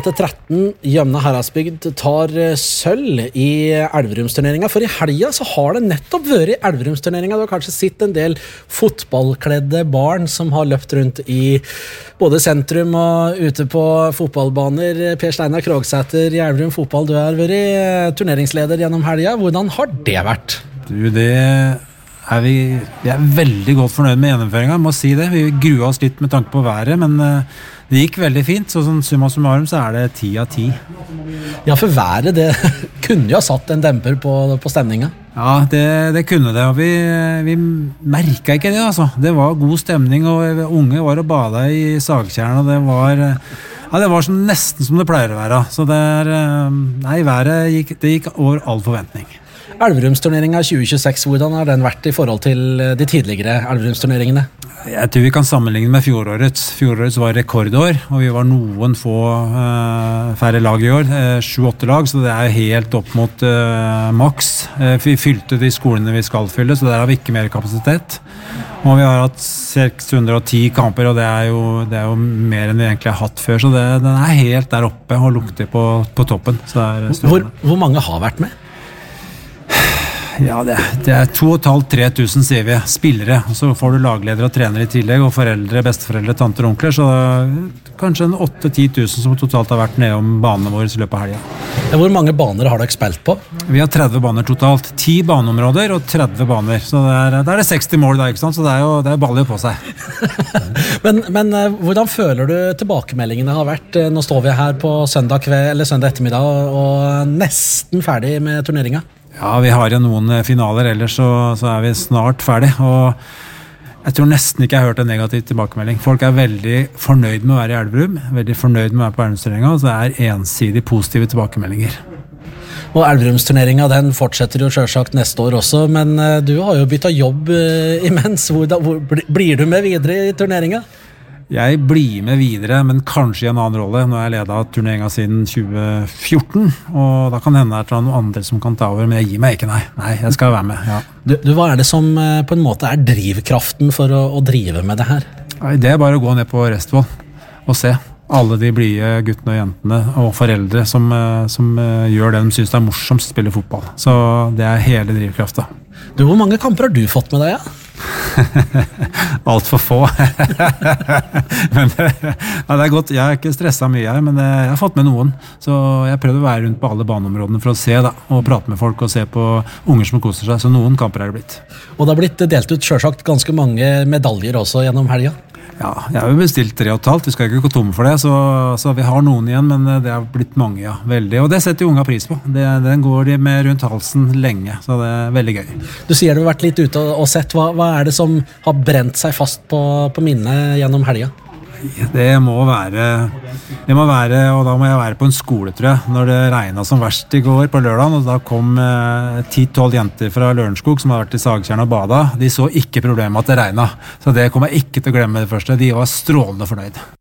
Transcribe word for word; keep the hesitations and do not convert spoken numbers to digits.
til tretten, Gjømna Heradsbygd tar sølv i Elverumsturneringen, for i helga så har det nettopp vært Elverumsturneringen. Du har kanskje sett en del fotballkledde barn som har løpt rundt i både sentrum og ute på fotballbaner. Per Steinar Krogsæter i Elverum fotball, du har vært turneringsleder gjennom helga. Hvordan har det vært? Du, det er vi, vi er veldig godt fornøyd med gjennomføringen, må si det. Vi grua oss litt med tanke på været, men det gikk veldig fint, så sånn summa summarum så er det ti av ti. Ja, for været, det kunne jo ha satt en demper på, på stemningen. Ja, det, det kunne det, og vi, vi merket ikke det, altså. Det var god stemning, og unge var og bada i Sagtjern, og det var, ja, det var som, nesten som det pleier å være. Så det er, nei, været gikk, det gikk over all forventning. Elverumsturneringen tjue tjueseks, hvordan har den vært i forhold til de tidligere Elverumsturneringene? Jeg tror vi kan sammenligne med fjorårets. Fjorårets var rekordår, og vi var noen få uh, færre lag i år, uh, sju-åtte lag, så det er helt opp mot uh, maks. Uh, vi fylte de skolene vi skal fylle, så der har vi ikke mer kapasitet. Og vi har hatt seks hundre og ti kamper, og det er jo, det er jo mer enn vi egentlig har hatt før, så det, den er helt der oppe og lukter på, på toppen. Så det er hvor, hvor mange har vært med? Ja, det, det er to og et halvt, tre tusen, sier vi, spillere, og så får du lagledere og trenere i tillegg, og foreldre, besteforeldre, tanter og onkler, så kanskje en åtte-ti tusen som totalt har vært nede om banene våre i løpet av helgen. Ja, hvor mange baner har dere spilt på? Vi har tretti baner totalt, ti baneområder og tretti baner, så det er, det er det seksti mål da, ikke sant? Så det er jo, det er baller på seg. men, men hvordan føler du tilbakemeldingene har vært? Nå står vi her på søndag kveld, eller søndag ettermiddag, og nesten ferdig med turneringen. Ja, vi har jo noen finaler, ellers så, så er vi snart ferdig, og jeg tror nesten ikke jeg har hørt en negativ tilbakemelding. Folk er veldig fornøyd med å være i Elverum, veldig fornøyd med å være på Elverumsturneringen, og så er ensidig positive tilbakemeldinger. Og Elverumsturneringen, den fortsetter jo selvsagt neste år også, men du har jo byttet jobb imens. Hvor, hvor, blir du med videre i turneringen? Jeg blir med videre, men kanskje i en annen rolle. Nå har jeg ledet turneringen siden tjue fjorten, og da kan det hende det er noen andre som kan ta over, men jeg gir meg ikke, nei. Nei, jeg skal være med, ja. Du, du, hva er det som på en måte er drivkraften for å, å drive med det her? Nei, det er bare å gå ned på Restvoll og se alle de blide guttene og jentene og foreldre som, som gjør det de synes det er morsomt å spille fotball. Så det er hele drivkraften. Du, hvor mange kamper har du fått med deg, ja? Alt for få. men ja, det er godt. Jeg har ikke stresset mye her, men jeg har fått med noen. Så jeg prøvde å være rundt på alle baneområdene for å se da, og prate med folk og se på unger som koser seg. Så noen kamper er det blitt. Og det har blitt delt ut selvsagt ganske mange medaljer også gjennom helga. Ja, jeg har jo bestilt tre og et halvt. Vi skal ikke gå tomme for det, så, så vi har noen igjen, men det har blitt mange, ja. Veldig. Og det setter jo unga pris på. Det, den går de med rundt halsen lenge, så det er veldig gøy. Du sier du har vært litt ute og sett. Hva, hva er det som har brent seg fast på, på minnet gjennom helga? Det må være, det må være, og da må jeg være på en skole, tror jeg, når det regnet som verst i går på lørdagen, og da kom ti-tolv eh, jenter fra Lørenskog som har vært i Sagtjern og bada. De så ikke problemet at det regnet, så det kommer jeg ikke til å glemme det første. De var strålende fornøyd.